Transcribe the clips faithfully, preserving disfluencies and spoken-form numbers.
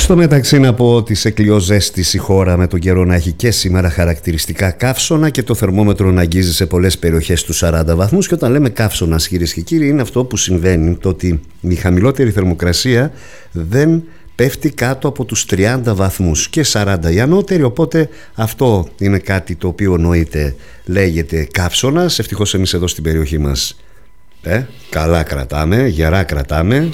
Στο μεταξύ να πω ότι σε κλειοζέστηση χώρα με τον καιρό να έχει και σήμερα χαρακτηριστικά καύσωνα και το θερμόμετρο να αγγίζει σε πολλές περιοχές τους σαράντα βαθμούς, και όταν λέμε καύσωνας, κυρίες και κύριοι, είναι αυτό που συμβαίνει, το ότι η χαμηλότερη θερμοκρασία δεν πέφτει κάτω από τους τριάντα βαθμούς και σαράντα η ανώτερη, οπότε αυτό είναι κάτι το οποίο νοείται, λέγεται καύσωνας. Ευτυχώς εμείς εδώ στην περιοχή μας ε, καλά κρατάμε, γερά κρατάμε.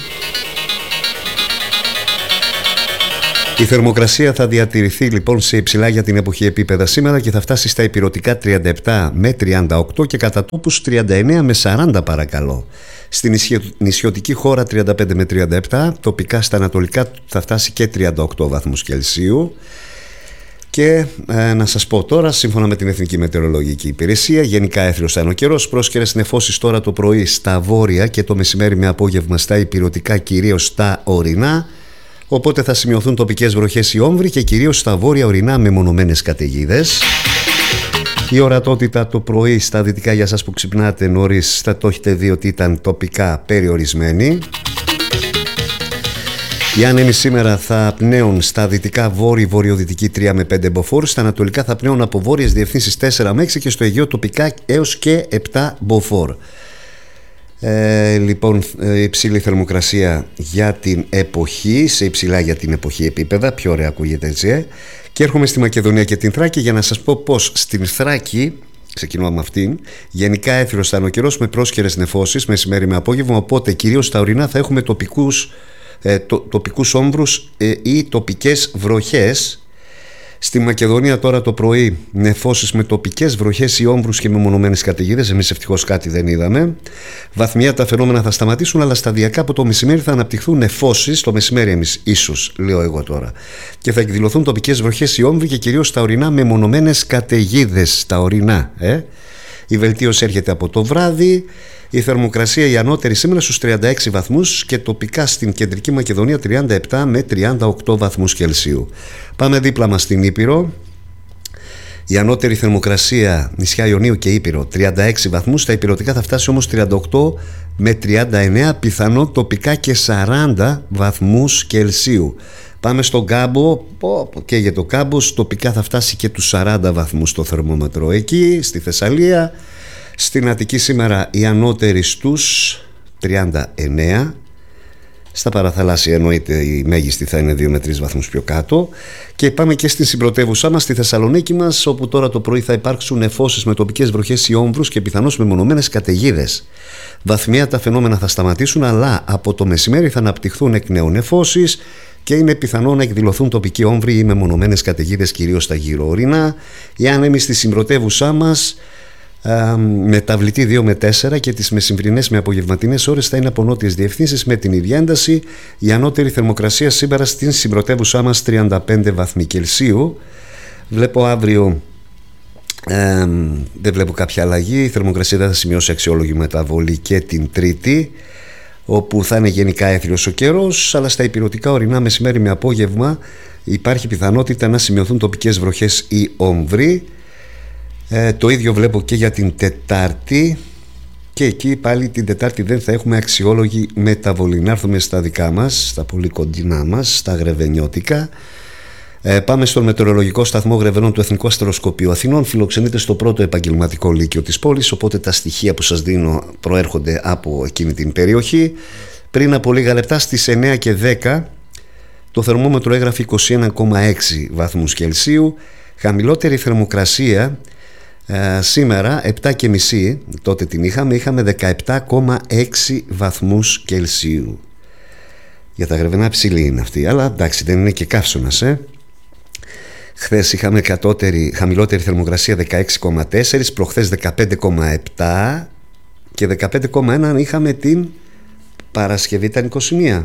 Η θερμοκρασία θα διατηρηθεί λοιπόν σε υψηλά για την εποχή επίπεδα σήμερα και θα φτάσει στα ηπειρωτικά τριάντα επτά με τριάντα οκτώ και κατά τόπους τριάντα εννέα με σαράντα παρακαλώ. Στην νησιωτική χώρα τριάντα πέντε με τριάντα επτά, τοπικά στα ανατολικά θα φτάσει και τριάντα οκτώ βαθμούς Κελσίου. Και ε, να σας πω τώρα, σύμφωνα με την Εθνική Μετεωρολογική Υπηρεσία, γενικά έθριος θα είναι ο καιρός, πρόσκαιρες νεφώσεις τώρα το πρωί στα βόρεια και το μεσημέρι με απόγευμα στα ηπειρωτικά, κυρίως στα ορεινά. Οπότε θα σημειωθούν τοπικές βροχές ή όμβροι και κυρίως στα βόρεια ορεινά με μονομένες καταιγίδες. Η ορατότητα το πρωί στα δυτικά, για σας που ξυπνάτε νωρίς, θα το έχετε δει ότι ήταν τοπικά περιορισμένη. Οι άνεμοι σήμερα θα πνέουν στα δυτικά βόρειο-βορειοδυτική τρία με πέντε μποφόρ, στα ανατολικά θα πνέουν από βόρειες διευθύνσεις τέσσερα με έξι και στο Αιγαίο τοπικά έως και επτά μποφόρ. Ε, λοιπόν, υψηλή θερμοκρασία για την εποχή, σε υψηλά για την εποχή επίπεδα, πιο ωραία ακούγεται έτσι. Ε. Και έρχομαι στη Μακεδονία και την Θράκη για να σας πω πως στην Θράκη, ξεκινώ με αυτήν, γενικά έθριος θα είναι ο καιρός με πρόσκαιρες νεφώσεις, μεσημέρι με απόγευμα, οπότε κυρίως στα ορεινά θα έχουμε τοπικούς, ε, το, τοπικούς όμβρους ε, ή τοπικές βροχές. Στη Μακεδονία τώρα το πρωί νεφώσεις με τοπικές βροχές ή όμβρους και με μονομένες καταιγίδες. Εμείς ευτυχώς κάτι δεν είδαμε. Βαθμία τα φαινόμενα θα σταματήσουν, αλλά σταδιακά από το μεσημέρι θα αναπτυχθούν νεφώσεις. Το μεσημέρι εμείς ίσως, λέω εγώ τώρα. Και θα εκδηλωθούν τοπικές βροχές ή όμβροι και κυρίως στα ορεινά με μονομένες καταιγίδες. Στα ορεινά, ε. Η βελτίωση έρχεται από το βράδυ. Η θερμοκρασία η ανώτερη σήμερα στους τριάντα έξι βαθμούς και τοπικά στην κεντρική Μακεδονία τριάντα επτά με τριάντα οκτώ βαθμούς Κελσίου. Πάμε δίπλα μας στην Ήπειρο. Η ανώτερη θερμοκρασία νησιά Ιωνίου και Ήπειρο τριάντα έξι βαθμούς, στα ηπειρωτικά θα φτάσει όμως τριάντα οκτώ με τριάντα εννέα, πιθανό τοπικά και σαράντα βαθμούς Κελσίου. Πάμε στον Κάμπο, και για το Κάμπο τοπικά θα φτάσει και τους σαράντα βαθμούς το θερμόμετρο εκεί. Στη Θεσσαλία, στην Αττική σήμερα η ανώτερη στους τριάντα εννέα. Στα παραθαλάσσια εννοείται η μέγιστη θα είναι δύο με τρεις βαθμούς πιο κάτω. Και πάμε και στην συμπρωτεύουσά μας, στη Θεσσαλονίκη μας, όπου τώρα το πρωί θα υπάρξουν νεφώσεις με τοπικές βροχές ή όμβρους και πιθανώς με μονομένες καταιγίδες. Βαθμία τα φαινόμενα θα σταματήσουν, αλλά από το μεσημέρι θα αναπτυχθούν εκ νέου νεφώσεις και είναι πιθανό να εκδηλωθούν τοπικοί όμβροι ή με μονομένες καταιγίδες, κυρίως στα γύρω ορεινά. Οι άνεμοι στη συμπρωτεύουσά μας μεταβλητή δύο με τέσσερα και τις μεσημβρινές με απογευματινές ώρες θα είναι από νότιες διευθύνσεις με την ίδια ένταση. Η ανώτερη θερμοκρασία σήμερα στην συμπρωτεύουσά μας τριάντα πέντε βαθμοί Κελσίου. Βλέπω αύριο ε, δεν βλέπω κάποια αλλαγή. Η θερμοκρασία δεν θα σημειώσει αξιόλογη μεταβολή και την Τρίτη, όπου θα είναι γενικά έθριος ο καιρός, αλλά στα ηπειρωτικά ορεινά μεσημέρι με απόγευμα υπάρχει πιθανότητα να σημειωθούν τοπικές βροχές ή όμβροι. Ε, το ίδιο βλέπω και για την Τετάρτη, και εκεί πάλι την Τετάρτη δεν θα έχουμε αξιόλογη μεταβολή. Να έρθουμε στα δικά μας, στα πολύ κοντινά μας, στα γρεβενιώτικα. Ε, πάμε στον μετεωρολογικό σταθμό Γρεβενών του Εθνικού Αστεροσκοπείου Αθηνών. Φιλοξενείται στο πρώτο επαγγελματικό λύκειο της πόλης, οπότε τα στοιχεία που σας δίνω προέρχονται από εκείνη την περιοχή. Πριν από λίγα λεπτά στις εννέα και δέκα το θερμόμετρο έγραφε είκοσι ένα κόμμα έξι βαθμούς Κελσίου. Χαμηλότερη θερμοκρασία Uh, σήμερα επτά και μισή, τότε την είχαμε, είχαμε δεκαεπτά κόμμα έξι βαθμούς Κελσίου. Για τα Γρεβενά ψηλή είναι αυτή, αλλά εντάξει δεν είναι και καύσωνας, ε. Χθες είχαμε κατώτερη, χαμηλότερη θερμοκρασία δεκαέξι κόμμα τέσσερα, προχθές δεκαπέντε κόμμα επτά και δεκαπέντε κόμμα ένα είχαμε την Παρασκευή, ήταν είκοσι μία.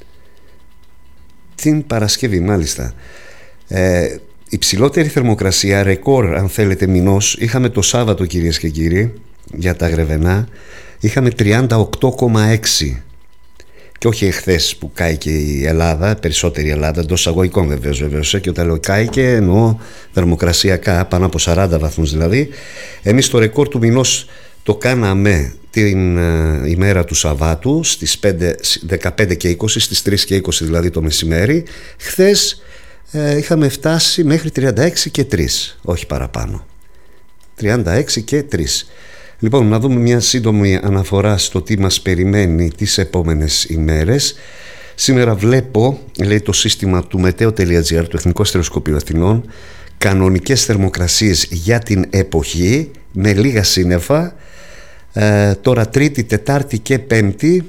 Την Παρασκευή μάλιστα. Ε, Υψηλότερη θερμοκρασία, ρεκόρ αν θέλετε μηνός, είχαμε το Σάββατο, κυρίες και κύριοι, για τα Γρεβενά. Είχαμε τριάντα οκτώ κόμμα έξι. Και όχι εχθές που κάηκε η Ελλάδα, περισσότερη Ελλάδα, εντός εισαγωγικών βεβαίως, βεβαίως, και όταν λέω κάηκε εννοώ θερμοκρασιακά, πάνω από σαράντα βαθμούς δηλαδή. Εμείς το ρεκόρ του μηνός το κάναμε την ε, ημέρα του Σαββάτου στις πέντε, δεκαπέντε και είκοσι, στις τρεις και είκοσι δηλαδή το μεσημέρι. Χθες ε, είχαμε φτάσει μέχρι τριάντα έξι και τρία, όχι παραπάνω, τριάντα έξι και τρία. Λοιπόν, να δούμε μια σύντομη αναφορά στο τι μας περιμένει τις επόμενες ημέρες. Σήμερα βλέπω, λέει το σύστημα του μετέο.gr, του Εθνικού Αστεροσκοπείου Αθηνών, κανονικές θερμοκρασίες για την εποχή με λίγα σύννεφα. ε, Τώρα Τρίτη, Τετάρτη και Πέμπτη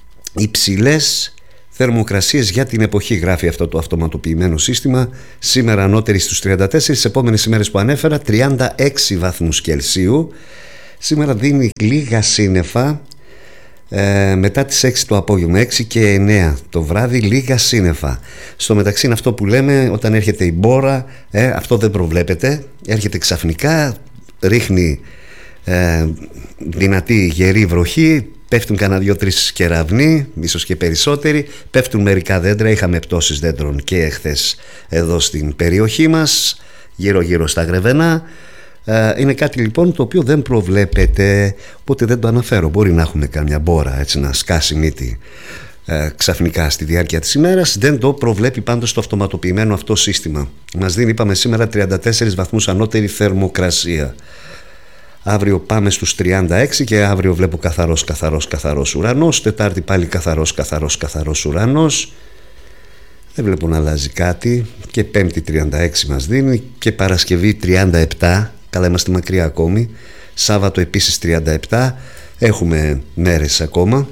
υψηλές θερμοκρασίες για την εποχή, γράφει αυτό το αυτοματοποιημένο σύστημα. Σήμερα ανώτερη στους τριάντα τέσσερα, τις επόμενες ημέρες που ανέφερα τριάντα έξι βαθμούς Κελσίου. Σήμερα δίνει λίγα σύννεφα. Ε, μετά τις έξι το απόγευμα, έξι και εννέα το βράδυ, λίγα σύννεφα. Στο μεταξύ είναι αυτό που λέμε όταν έρχεται η μπόρα, ε, αυτό δεν προβλέπεται, έρχεται ξαφνικά, ρίχνει ε, δυνατή γερή βροχή, πέφτουν κανένα δυο-τρεις κεραυνοί, ίσως και περισσότεροι, πέφτουν μερικά δέντρα. Είχαμε πτώσεις δέντρων και εχθές εδώ στην περιοχή μας, γύρω γύρω στα Γρεβενά. Είναι κάτι λοιπόν το οποίο δεν προβλέπεται, οπότε δεν το αναφέρω. Μπορεί να έχουμε καμιά μπόρα, έτσι, να σκάσει μύτη ε, ξαφνικά στη διάρκεια της ημέρας. Δεν το προβλέπει πάντως το αυτοματοποιημένο αυτό σύστημα. Μας δίνει, είπαμε, σήμερα τριάντα τέσσερις βαθμούς ανώτερη θερμοκρασία. Αύριο πάμε στους τριάντα έξι και αύριο βλέπω καθαρός καθαρός καθαρός ουρανός. Τετάρτη πάλι καθαρός καθαρός καθαρός ουρανός. Δεν βλέπω να αλλάζει κάτι. Και Πέμπτη τριάντα έξι μας δίνει και Παρασκευή τριάντα επτά. Καλά, είμαστε μακριά ακόμη. Σάββατο επίσης τριάντα επτά. Έχουμε μέρες ακόμα.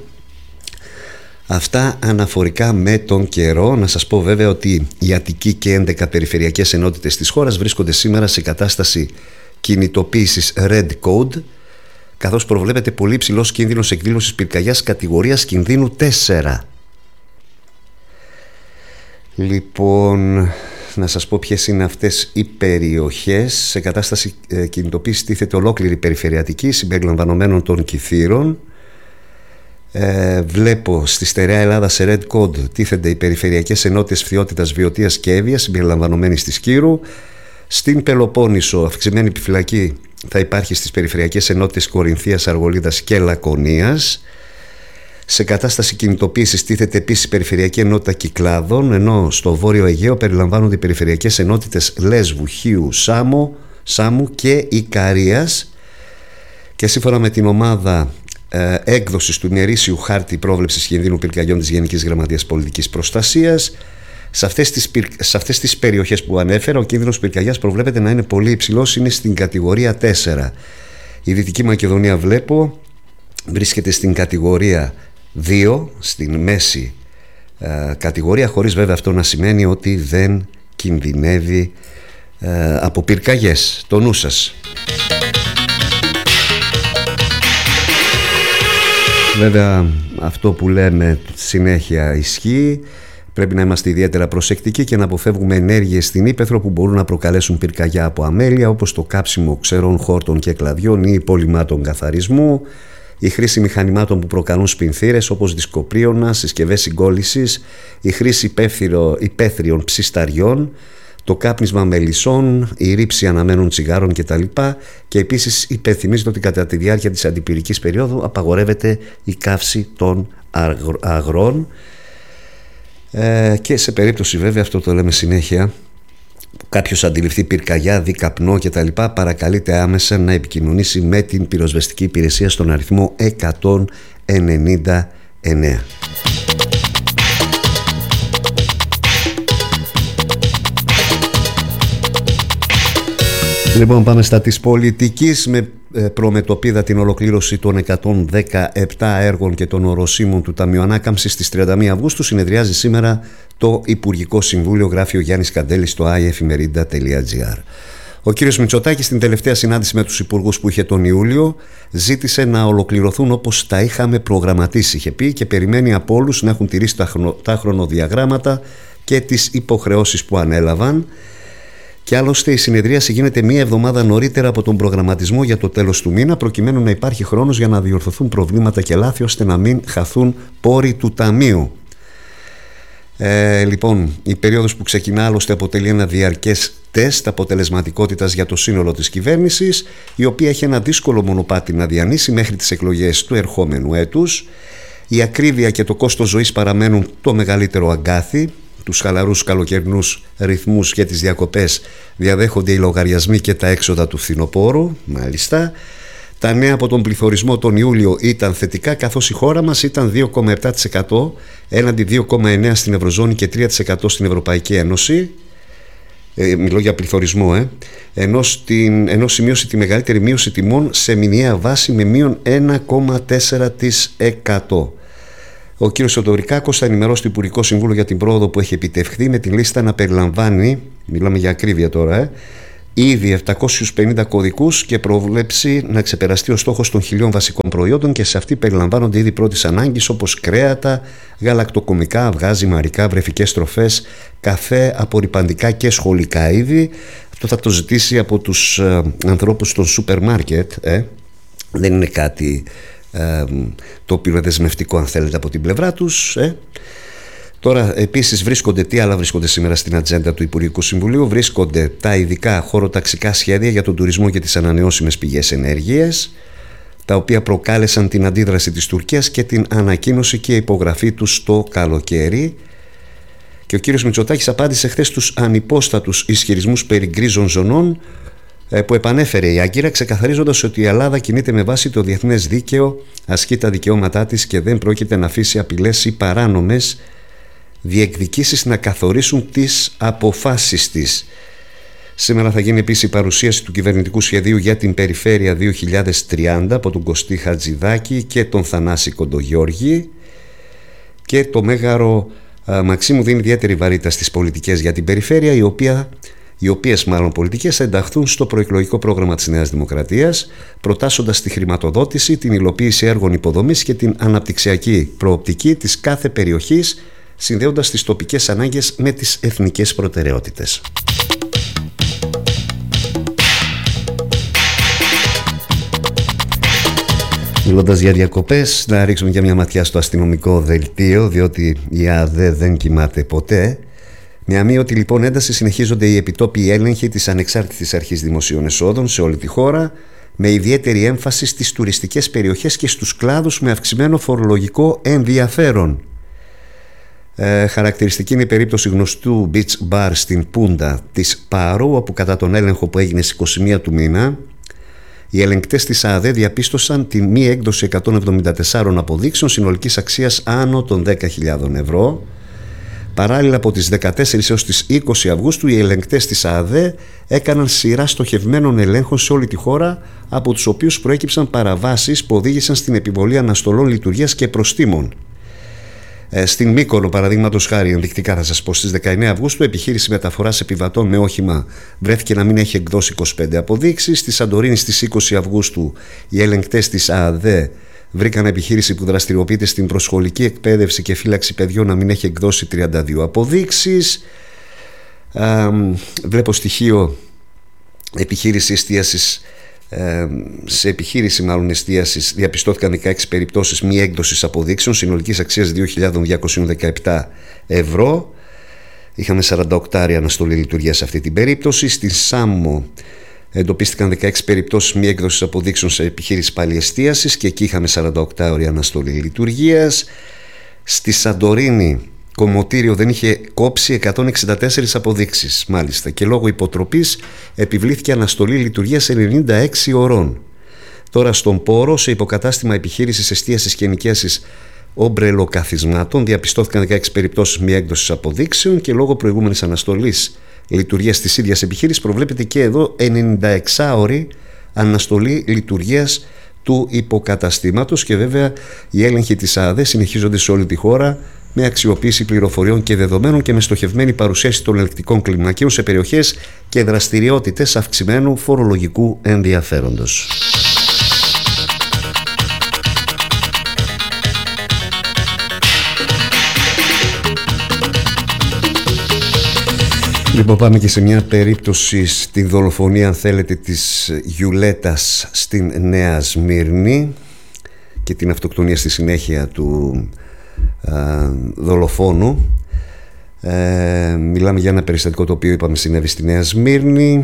Αυτά αναφορικά με τον καιρό. Να σας πω βέβαια ότι η Αττική και έντεκα περιφερειακές ενότητες της χώρας βρίσκονται σήμερα σε κατάσταση κινητοποίησης Red Code, καθώς προβλέπεται πολύ υψηλός κίνδυνος εκδήλωσης πυρκαγιάς κατηγορίας κινδύνου τέσσερα. Λοιπόν, να σας πω ποιες είναι αυτές οι περιοχές. Σε κατάσταση ε, κινητοποίησης τίθεται ολόκληρη περιφερειατική συμπεριλαμβανομένων των Κιθήρων. Ε, βλέπω στη στερεά Ελλάδα σε Red Code τίθενται οι περιφερειακές ενότητες Φθιώτητας, Βιωτίας και Εύβοιας συμπεριλαμβανομένης της Κύρου. Στην Πελοπόννησο αυξημένη επιφυλακή θα υπάρχει στις περιφερειακές ενότητες Κορινθίας, Αργολίδας και Λακωνίας. Σε κατάσταση κινητοποίησης τίθεται επίσης η περιφερειακή ενότητα Κυκλάδων, ενώ στο Βόρειο Αιγαίο περιλαμβάνονται οι περιφερειακές ενότητες Λέσβου, Χίου, Σάμο, Σάμου και Ικαρίας. Και σύμφωνα με την ομάδα ε, έκδοσης του ημερήσιου χάρτη πρόβλεψης κινδύνου πυρκαγιών της Γενικής Γραμματείας Πολιτικής Προστασίας, σε αυτές, τις, σε αυτές τις περιοχές που ανέφερα, ο κίνδυνος πυρκαγιάς προβλέπεται να είναι πολύ υψηλός, είναι στην κατηγορία τέσσερα. Η Δυτική Μακεδονία βλέπω βρίσκεται στην κατηγορία δύο, στην μέση ε, κατηγορία, χωρίς βέβαια αυτό να σημαίνει ότι δεν κινδυνεύει ε, από πυρκαγιές. Το νου σας. Βέβαια αυτό που λέμε συνέχεια ισχύει. Πρέπει να είμαστε ιδιαίτερα προσεκτικοί και να αποφεύγουμε ενέργειες στην ύπαιθρο που μπορούν να προκαλέσουν πυρκαγιά από αμέλεια, όπως το κάψιμο ξερών χόρτων και κλαδιών ή υπολοιμάτων καθαρισμού, η χρήση μηχανημάτων που προκαλούν σπινθήρες όπως δισκοπρίωνα, συσκευές συγκόλλησης, η χρήση υπαίθριων ψισταριών, το κάπνισμα μελισσών, η ρήψη αναμένων τσιγάρων κτλ. Και επίσης υπενθυμίζεται ότι κατά τη διάρκεια της αντιπυρικής περίοδου απαγορεύεται η καύση των αγρών. Ε, και σε περίπτωση βέβαια, αυτό το λέμε συνέχεια, κάποιος αντιληφθεί πυρκαγιά, δει καπνό κτλ., παρακαλείται άμεσα να επικοινωνήσει με την πυροσβεστική υπηρεσία στον αριθμό εκατόν ενενήντα εννέα. Λοιπόν, πάμε στα της πολιτικής, με προμετωπίδα την ολοκλήρωση των εκατόν δεκαεπτά έργων και των οροσίμων του Ταμείου Ανάκαμψης στις τριάντα μία Αυγούστου. Συνεδριάζει σήμερα το Υπουργικό Συμβούλιο, γράφει ο Γιάννης Καντέλης στο άι εφημερίδα τελεία τζι άρ. Ο κύριος Μητσοτάκης στην τελευταία συνάντηση με τους υπουργούς που είχε τον Ιούλιο ζήτησε να ολοκληρωθούν όπως τα είχαμε προγραμματίσει, είχε πει, και περιμένει από όλους να έχουν τηρήσει τα, χρονο, τα χρονοδιαγράμματα και τις υποχρεώσεις που ανέλαβαν. Και άλλωστε η συνεδρίαση γίνεται μία εβδομάδα νωρίτερα από τον προγραμματισμό για το τέλος του μήνα, προκειμένου να υπάρχει χρόνος για να διορθωθούν προβλήματα και λάθη, ώστε να μην χαθούν πόροι του Ταμείου. Ε, λοιπόν, η περίοδος που ξεκινά άλλωστε αποτελεί ένα διαρκές τεστ αποτελεσματικότητας για το σύνολο της κυβέρνησης, η οποία έχει ένα δύσκολο μονοπάτι να διανύσει μέχρι τις εκλογές του ερχόμενου έτους. Η ακρίβεια και το κόστος ζωής παραμένουν το μεγαλύτερο αγκάθι. Τους χαλαρούς καλοκαιρινούς ρυθμούς και τις διακοπές διαδέχονται οι λογαριασμοί και τα έξοδα του φθινοπόρου. Μάλιστα. Τα νέα από τον πληθωρισμό τον Ιούλιο ήταν θετικά, καθώς η χώρα μας ήταν δύο κόμμα επτά τοις εκατό έναντι δύο κόμμα εννέα τοις εκατό στην Ευρωζώνη και τρία τοις εκατό στην Ευρωπαϊκή Ένωση. Ε, μιλώ για πληθωρισμό, ε. ενώ, στην, ενώ σημείωσε τη μεγαλύτερη μείωση τιμών σε μηνιαία βάση με μείον ένα κόμμα τέσσερα τοις εκατό. Ο κ. Σωτορικάκος θα ενημερώσει το Υπουργικό Συμβούλιο για την πρόοδο που έχει επιτευχθεί, με τη λίστα να περιλαμβάνει, μιλάμε για ακρίβεια τώρα, ε, ήδη επτακόσιους πενήντα κωδικούς και προβλέψει να ξεπεραστεί ο στόχος των χιλίων βασικών προϊόντων, και σε αυτή περιλαμβάνονται είδη πρώτης ανάγκης όπως κρέατα, γαλακτοκομικά, αυγά, ζυμαρικά, βρεφικές τροφές, καφέ, απορρυπαντικά και σχολικά είδη. Αυτό θα το ζητήσει από τους ε, ανθρώπους των σούπερ μάρκετ, ε. δεν είναι κάτι ε, το οποίο είναι δεσμευτικό, αν θέλετε, από την πλευρά τους, ε. Τώρα επίσης βρίσκονται, τι άλλα βρίσκονται σήμερα στην ατζέντα του Υπουργικού Συμβουλίου? Βρίσκονται τα ειδικά χωροταξικά σχέδια για τον τουρισμό και τις ανανεώσιμες πηγές ενέργειας, τα οποία προκάλεσαν την αντίδραση της Τουρκίας και την ανακοίνωση και υπογραφή τους στο καλοκαίρι. Και ο κύριος Μητσοτάκης απάντησε χθες στους ανυπόστατους ισχυρισμούς περί γκρίζων ζωνών που επανέφερε η Άγκυρα, ξεκαθαρίζοντας ότι η Ελλάδα κινείται με βάση το διεθνές δίκαιο, ασκεί τα δικαιώματά της και δεν πρόκειται να αφήσει απειλές ή παράνομες διεκδικήσεις να καθορίσουν τις αποφάσεις της. Σήμερα θα γίνει επίσης η παρουσίαση του κυβερνητικού σχεδίου για την Περιφέρεια δύο χιλιάδες τριάντα από τον Κωστή Χατζηδάκη και τον Θανάση Κοντογιώργη, και το Μέγαρο α, Μαξίμου δίνει ιδιαίτερη βαρύτητα στις πολιτικές για την περιφέρεια, οι, οποία, οι οποίες μάλλον πολιτικές θα ενταχθούν στο προεκλογικό πρόγραμμα της Νέας Δημοκρατίας, προτάσσοντας τη χρηματοδότηση, την υλοποίηση έργων υποδομής και την αναπτυξιακή προοπτική της κάθε περιοχής, συνδέοντας τις τοπικές ανάγκες με τις εθνικές προτεραιότητες. Μιλώντας για διακοπές, να ρίξουμε και μια ματιά στο αστυνομικό δελτίο, διότι η ΑΔΕ δεν κοιμάται ποτέ. Με αμείωτη λοιπόν ένταση συνεχίζονται οι επιτόπιοι έλεγχοι της Ανεξάρτητης Αρχής Δημοσίων Εσόδων σε όλη τη χώρα, με ιδιαίτερη έμφαση στις τουριστικές περιοχές και στους κλάδους με αυξημένο φορολογικό ενδιαφέρον. Ε, χαρακτηριστική είναι η περίπτωση γνωστού beach bar στην Πούντα της Πάρου, όπου κατά τον έλεγχο που έγινε στις είκοσι μία του μήνα, οι ελεγκτές της ΑΔΕ διαπίστωσαν τη μη έκδοση εκατόν εβδομήντα τεσσάρων αποδείξεων συνολικής αξίας άνω των δέκα χιλιάδες ευρώ. Παράλληλα, από τις δεκατέσσερις έως τις είκοσι Αυγούστου, οι ελεγκτές της ΑΔΕ έκαναν σειρά στοχευμένων ελέγχων σε όλη τη χώρα, από τους οποίους προέκυψαν παραβάσεις που οδήγησαν στην επιβολή αναστολών λειτουργίας και προστίμων. Στην Μύκονο, παραδείγματος χάρη, ενδεικτικά θα σας πω, στις δεκαεννέα Αυγούστου, επιχείρηση μεταφοράς επιβατών με όχημα βρέθηκε να μην έχει εκδώσει είκοσι πέντε αποδείξεις. Στη Σαντορίνη, στις είκοσι Αυγούστου, οι ελεγκτές της ΑΔΕ βρήκαν επιχείρηση που δραστηριοποιείται στην προσχολική εκπαίδευση και φύλαξη παιδιών να μην έχει εκδώσει τριάντα δύο αποδείξεις. Α, βλέπω στοιχείο επιχείρηση εστίασης. Σε επιχείρηση μάλλον εστίασης διαπιστώθηκαν δεκαέξι περιπτώσεις μη έκδοσης αποδείξεων συνολικής αξίας δύο χιλιάδες διακόσια δεκαεπτά ευρώ. Είχαμε σαράντα οκτώ αναστολή λειτουργίας σε αυτή την περίπτωση. Στη Σάμμο εντοπίστηκαν δεκαέξι περιπτώσεις μη έκδοσης αποδείξεων σε επιχείρηση πάλι εστίασης, και εκεί είχαμε σαράντα οκτώ ώρες αναστολή λειτουργίας. Στη Σαντορίνη, κομμωτήριο δεν είχε κόψει εκατόν εξήντα τέσσερις αποδείξεις, μάλιστα, και λόγω υποτροπής επιβλήθηκε αναστολή λειτουργίας ενενήντα έξι ωρών. Τώρα στον Πόρο, σε υποκατάστημα επιχείρησης εστίασης και ενοικίασης ομπρελοκαθισμάτων, διαπιστώθηκαν δεκαέξι περιπτώσεις μη έκδοσης αποδείξεων, και λόγω προηγούμενης αναστολής λειτουργίας της ίδιας επιχείρησης προβλέπεται και εδώ ενενήντα έξι ώρη αναστολή λειτουργίας του υποκαταστήματος. Και βέβαια οι έλεγχοι της ΑΔΕ συνεχίζονται σε όλη τη χώρα, με αξιοποίηση πληροφοριών και δεδομένων και με στοχευμένη παρουσίαση των ελεκτικών κλιμακίων σε περιοχές και δραστηριότητες αυξημένου φορολογικού ενδιαφέροντος. Λοιπόν, πάμε και σε μια περίπτωση, στη δολοφονία, αν θέλετε, της Γιουλέτας στην Νέα Σμύρνη και την αυτοκτονία στη συνέχεια του α, δολοφόνου. Ε, μιλάμε για ένα περιστατικό το οποίο είπαμε συνέβη στη Νέα Σμύρνη.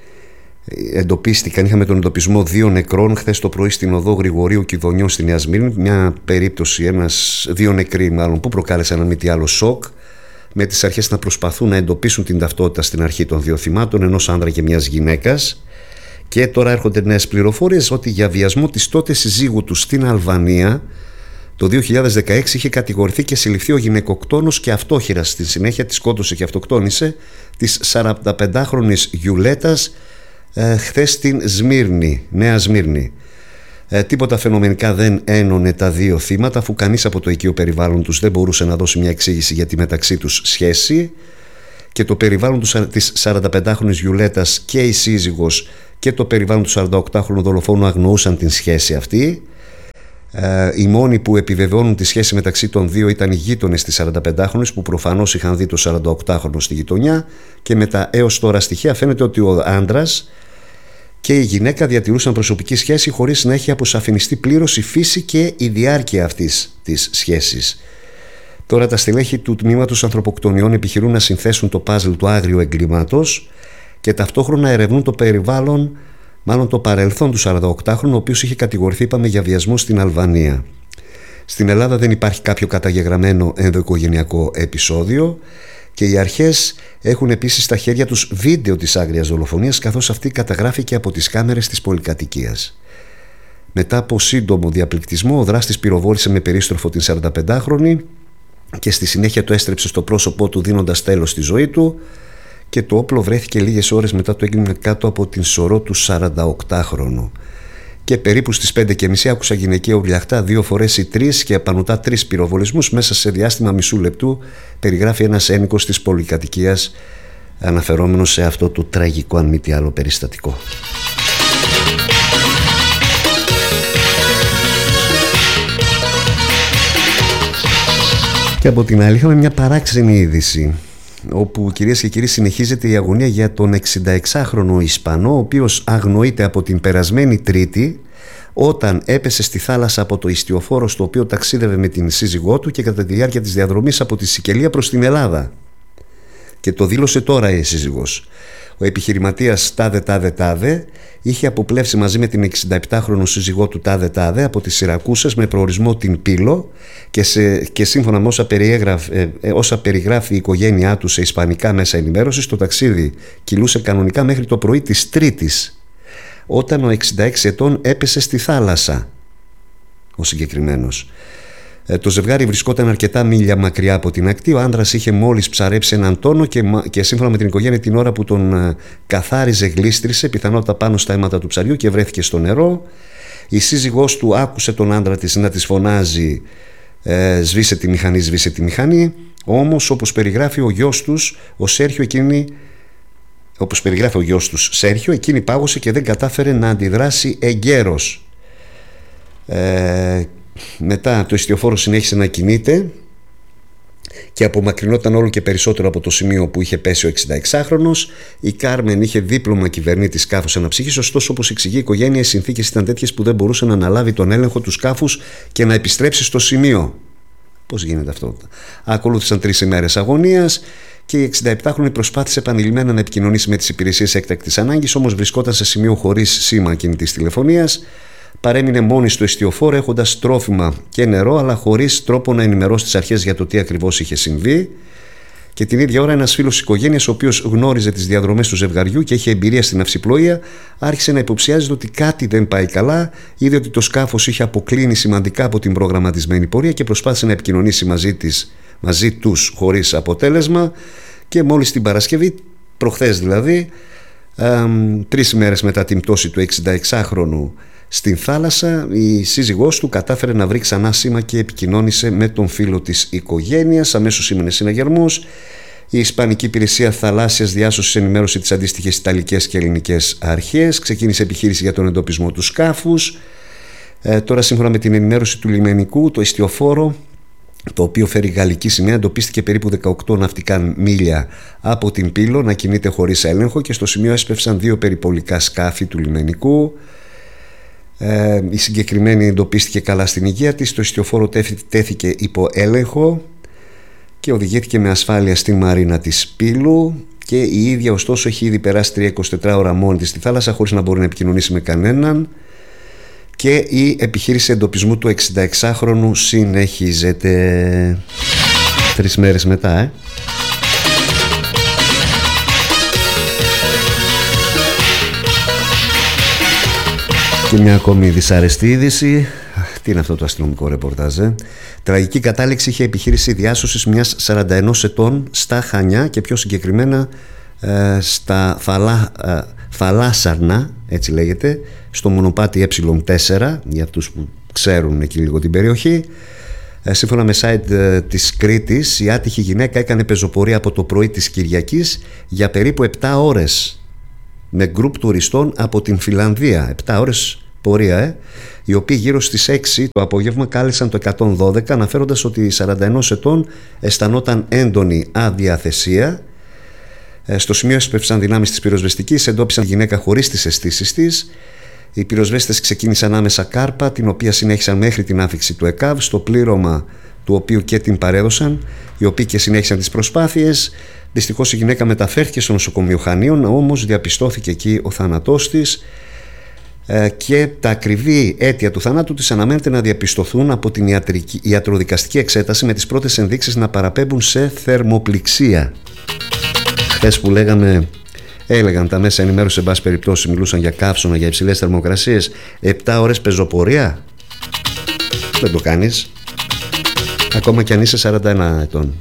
Εντοπίστηκαν, είχαμε τον εντοπισμό δύο νεκρών χθες το πρωί στην οδό Γρηγορίου Κιδωνιών στη Νέα Σμύρνη. Μια περίπτωση, ένας, δύο νεκροί μάλλον, που προκάλεσαν ένα μη τι άλλο σοκ, με τις αρχές να προσπαθούν να εντοπίσουν την ταυτότητα στην αρχή των δύο θυμάτων, ενός άνδρα και μιας γυναίκας. Και τώρα έρχονται νέες πληροφορίες ότι για βιασμό της τότε συζύγου του στην Αλβανία το δύο χιλιάδες δεκαέξι είχε κατηγορηθεί και συλληφθεί ο γυναικοκτόνος και αυτόχειρας. Στη συνέχεια της σκότωσε και αυτοκτόνησε της σαρανταπεντάχρονης Γιουλέτας ε, χθες στην Σμύρνη, Νέα Σμύρνη. Ε, τίποτα φαινομενικά δεν ένωνε τα δύο θύματα, αφού κανείς από το οικείο περιβάλλον τους δεν μπορούσε να δώσει μια εξήγηση για τη μεταξύ τους σχέση, και το περιβάλλον του, της σαρανταπεντάχρονης Γιουλέτας και η σύζυγος και το περιβάλλον του σαρανταοκτάχρονου δολοφόνου αγνοούσαν την σχέση αυτή. Ε, οι μόνοι που επιβεβαιώνουν τη σχέση μεταξύ των δύο ήταν οι γείτονες της σαρανταπεντάχρονης, που προφανώς είχαν δει το σαρανταοκτάχρονο στη γειτονιά, και με τα έως τώρα στοιχεία φαίνεται ότι ο άντρας και η γυναίκα διατηρούσαν προσωπική σχέση χωρίς να έχει αποσαφινιστεί πλήρως η φύση και η διάρκεια αυτής της σχέσης. Τώρα τα στελέχη του τμήματος ανθρωποκτονιών επιχειρούν να συνθέσουν το παζλ του άγριου εγκλήματος και ταυτόχρονα ερευνούν το περιβάλλον, μάλλον το παρελθόν του σαρανταοκτάχρονου, ο οποίος είχε κατηγορηθεί, είπαμε, για βιασμό στην Αλβανία. Στην Ελλάδα δεν υπάρχει κάποιο καταγεγραμμένο ενδοοικογενειακό επεισόδιο και οι αρχές έχουν επίσης στα χέρια τους βίντεο της άγριας δολοφονίας, καθώς αυτή καταγράφηκε από τις κάμερες της πολυκατοικίας. Μετά από σύντομο διαπληκτισμό, ο δράστης πυροβόλησε με περίστροφο την σαρανταπεντάχρονη και στη συνέχεια το έστρεψε στο πρόσωπό του, δίνοντας τέλος στη ζωή του, και το όπλο βρέθηκε λίγες ώρες μετά το έγκλημα κάτω από την σωρό του σαρανταοκτάχρονου. Και περίπου στις πέντε και μισή άκουσα γυναικεία ουρλιαχτά δύο φορές ή τρεις και επανωτά τρεις πυροβολισμούς μέσα σε διάστημα μισού λεπτού, περιγράφει ένας ένοικος της πολυκατοικίας, αναφερόμενος σε αυτό το τραγικό, αν μη τι άλλο, περιστατικό. Και από την άλλη είχαμε μια παράξενη είδηση, όπου, κυρίες και κύριοι, συνεχίζεται η αγωνία για τον εξηνταεξάχρονο Ισπανό, ο οποίος αγνοείται από την περασμένη Τρίτη, όταν έπεσε στη θάλασσα από το ιστιοφόρο στο οποίο ταξίδευε με την σύζυγό του και κατά τη διάρκεια της διαδρομής από τη Σικελία προς την Ελλάδα. Και το δήλωσε τώρα η σύζυγος. Ο επιχειρηματίας τάδε τάδε τάδε είχε αποπλέψει μαζί με την εξηνταεπτάχρονο σύζυγό του τάδε τάδε από τις Σιρακούσες με προορισμό την Πύλο, και, σε, και σύμφωνα με όσα, ε, ε, όσα περιγράφει η οικογένειά του σε ισπανικά μέσα ενημέρωσης, το ταξίδι κυλούσε κανονικά μέχρι το πρωί της Τρίτης, όταν ο εξήντα έξι ετών έπεσε στη θάλασσα ο συγκεκριμένος. Το ζευγάρι βρισκόταν αρκετά μίλια μακριά από την ακτή. Ο άντρας είχε μόλις ψαρέψει έναν τόνο και, και σύμφωνα με την οικογένεια, την ώρα που τον καθάριζε γλίστρισε, πιθανότατα πάνω στα αίματα του ψαριού, και βρέθηκε στο νερό. Η σύζυγός του άκουσε τον άντρα της να της φωνάζει ε, «Σβήσε τη μηχανή, σβήσε τη μηχανή». Όμως, όπως περιγράφει ο γιος τους, ο Σέρχιο, εκείνη, όπως περιγράφει ο γιος τους Σέρχιο, εκείνη πάγωσε και δεν κατάφερε να αντιδράσει εγκαίρως. Ε, Μετά το ιστιοφόρο συνέχισε να κινείται και απομακρυνόταν όλο και περισσότερο από το σημείο που είχε πέσει ο εξηνταεξάχρονος. Η Κάρμεν είχε δίπλωμα κυβερνήτη σκάφους αναψύχης, ωστόσο, όπως εξηγεί η οικογένεια, οι συνθήκες ήταν τέτοιες που δεν μπορούσε να αναλάβει τον έλεγχο του σκάφους και να επιστρέψει στο σημείο. Πώς γίνεται αυτό? Ακολούθησαν τρεις ημέρες αγωνίας και η εξηνταεπτάχρονη προσπάθησε επανειλημμένα να επικοινωνήσει με τις υπηρεσίες έκτακτης ανάγκης, όμως βρισκόταν σε σημείο χωρίς σήμα κινητής τηλεφωνίας. Παρέμεινε μόνη στο εστιοφόρο έχοντας τρόφιμα και νερό, αλλά χωρίς τρόπο να ενημερώσει τις αρχές για το τι ακριβώς είχε συμβεί. Και την ίδια ώρα ένας φίλος της οικογένειας, ο οποίος γνώριζε τις διαδρομές του ζευγαριού και είχε εμπειρία στην ναυσιπλοεία, άρχισε να υποψιάζεται ότι κάτι δεν πάει καλά. Είδε ότι το σκάφος είχε αποκλίνει σημαντικά από την προγραμματισμένη πορεία και προσπάθησε να επικοινωνήσει μαζί, της, μαζί τους χωρίς αποτέλεσμα. Και μόλις την Παρασκευή, προχθές δηλαδή, ε, τρεις ημέρες μετά την πτώση του εξηνταεξάχρονου στην θάλασσα, η σύζυγός του κατάφερε να βρει ξανά σήμα και επικοινώνησε με τον φίλο της οικογένειας. Αμέσως σήμαινε συναγερμός. Η Ισπανική Υπηρεσία Θαλάσσιας Διάσωσης ενημέρωσε τις αντίστοιχες ιταλικές και ελληνικές αρχές. Ξεκίνησε επιχείρηση για τον εντοπισμό του σκάφους. Ε, τώρα, σύμφωνα με την ενημέρωση του λιμενικού, το ιστιοφόρο, το οποίο φέρει γαλλική σημαία, εντοπίστηκε περίπου δεκαοκτώ ναυτικά μίλια από την Πύλο να κινείται χωρίς έλεγχο, και στο σημείο έσπευσαν δύο περιπολικά σκάφη του λιμενικού. Ε, η συγκεκριμένη εντοπίστηκε καλά στην υγεία της. Το ιστιοφόρο τέθηκε υπό έλεγχο. και οδηγήθηκε με ασφάλεια στην μαρίνα της Πύλου, και η ίδια ωστόσο έχει ήδη περάσει τρία είκοσι τέσσερις ώρα μόνη της στη θάλασσα χωρίς να μπορεί να επικοινωνήσει με κανέναν, και η επιχείρηση εντοπισμού του εξηνταεξάχρονου συνεχίζεται. Τρεις μέρες μετά, ε. Και μια ακόμη δυσάρεστη είδηση. Τι είναι αυτό το αστυνομικό ρεπορτάζ, ε? Τραγική κατάληξη είχε επιχείρηση διάσωσης μιας σαράντα ενός ετών στα Χανιά, και πιο συγκεκριμένα ε, στα Φαλά, ε, Φαλάσαρνα, έτσι λέγεται, στο μονοπάτι ε τέσσερα, για αυτούς που ξέρουν εκεί λίγο την περιοχή. Ε, σύμφωνα με site ε, της Κρήτης, η άτυχη γυναίκα έκανε πεζοπορία από το πρωί της Κυριακής για περίπου επτά ώρες με γκρουπ τουριστών από την Φιλανδία. επτά ώρες πορεία, ε, οι οποίοι γύρω στις έξι το απόγευμα κάλεσαν το εκατόν δώδεκα, αναφέροντας ότι η σαράντα ενός ετών αισθανόταν έντονη αδιαθεσία. Ε, στο σημείο έσπευσαν δυνάμεις της πυροσβεστικής, εντόπισαν τη γυναίκα χωρίς τις αισθήσεις της. Οι πυροσβέστες ξεκίνησαν άμεσα κάρπα, την οποία συνέχισαν μέχρι την άφιξη του ΕΚΑΒ, στο πλήρωμα του οποίου και την παρέδωσαν, οι οποίοι και συνέχισαν τις προσπάθειες. Δυστυχώς η γυναίκα μεταφέρθηκε στο νοσοκομείο Χανίων, όμως διαπιστώθηκε εκεί ο θάνατός της, και τα ακριβή αίτια του θανάτου της αναμένεται να διαπιστωθούν από την ιατρική, ιατροδικαστική εξέταση, με τις πρώτες ενδείξεις να παραπέμπουν σε θερμοπληξία. Χθες που λέγαμε, έλεγαν τα μέσα ενημέρωση, σε πάση περιπτώσει μιλούσαν για καύσωνα, για υψηλές θερμοκρασίες, επτά ώρες πεζοπορία. Δεν το κάνεις, ακόμα κι αν είσαι σαράντα ένα ετών.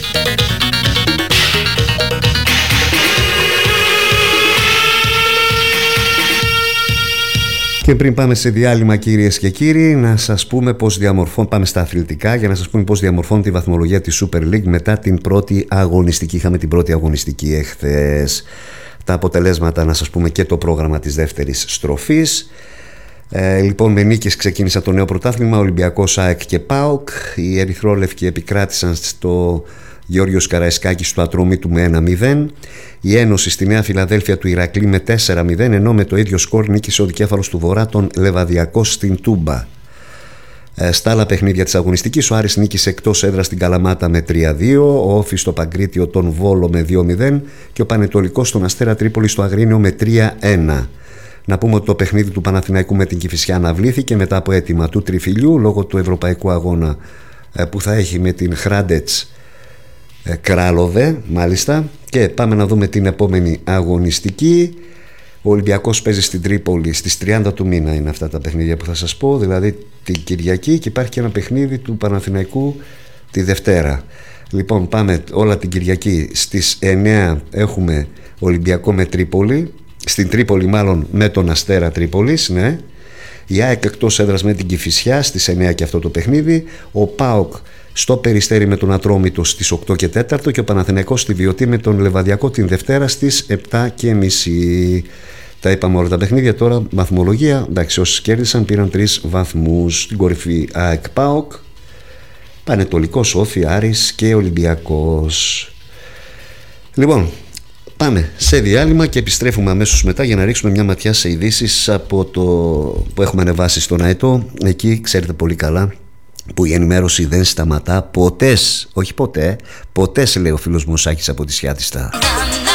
Και πριν πάμε σε διάλειμμα, κυρίες και κύριοι, να σας πούμε πώς διαμορφώνει, πάμε στα αθλητικά, για να σας πούμε πώς διαμορφώνει τη βαθμολογία της Super League μετά την πρώτη αγωνιστική. Είχαμε την πρώτη αγωνιστική εχθές. Τα αποτελέσματα, να σας πούμε, και το πρόγραμμα της δεύτερης στροφής. Ε, λοιπόν, με νίκες ξεκίνησα το νέο πρωτάθλημα, Ολυμπιακός, ΑΕΚ και ΠΑΟΚ. Οι ερυθρόλευκοι επικράτησαν στο Γεώργιος Καραϊσκάκης του Ατρόμητου με ένα μηδέν. Η Ένωση στη Νέα Φιλαδέλφια του Ηρακλή με τέσσερα μηδέν, ενώ με το ίδιο σκορ νίκησε ο δικέφαλος του Βορρά τον Λεβαδιακό στην Τούμπα. Ε, στα άλλα παιχνίδια της αγωνιστικής, ο Άρης νίκησε εκτός έδρας στην Καλαμάτα με τρία δύο, ο Όφης στο Παγκρίτιο τον Βόλο με δύο μηδέν και ο Πανετολικός στον Αστέρα Τρίπολη στο Αγρίνιο με τρία ένα. Να πούμε ότι το παιχνίδι του Παναθηναϊκού με την Κηφισιά αναβλήθηκε μετά από αίτημα του Τριφυλιού λόγω του ευρωπαϊκού αγώνα που θα έχει με την Χράντετς Κράλοβε, μάλιστα. Και πάμε να δούμε την επόμενη αγωνιστική. Ο Ολυμπιακός παίζει στην Τρίπολη στις τριάντα του μήνα, είναι αυτά τα παιχνίδια που θα σας πω, δηλαδή την Κυριακή, και υπάρχει και ένα παιχνίδι του Παναθηναϊκού τη Δευτέρα. Λοιπόν, πάμε όλα την Κυριακή. Στις εννέα έχουμε Ολυμπιακό με Τρίπολη, στην Τρίπολη μάλλον με τον Αστέρα Τρίπολης, ναι. Η ΑΕΚ εκτός έδρας με την Κηφισιά στις εννέα και αυτό το παιχνίδι. Ο ΠΑΟΚ στο Περιστέρι με τον Ατρόμητο στις οκτώ και τέσσερα και ο Παναθηναϊκός στη Βιωτή με τον Λεβαδιακό την Δευτέρα στις επτά και μισή. Τα είπαμε όλα τα παιχνίδια. Τώρα βαθμολογία. Εντάξει, όσοι κέρδισαν πήραν τρεις βαθμούς. Στην κορυφή ΑΕΚ ΠΑΟΚ, Πανετολικός, Όφη, Άρης και Ολυμπιακός. Λοιπόν, πάμε σε διάλειμμα και επιστρέφουμε αμέσως μετά για να ρίξουμε μια ματιά σε ειδήσεις από το που έχουμε ανεβάσει στον ΑΕΤΟ. Εκεί ξέρετε πολύ καλά που η ενημέρωση δεν σταματά ποτέ, όχι ποτέ, ποτέ, λέει ο φίλος μου ο Σάκης από τη Σιάτιστα.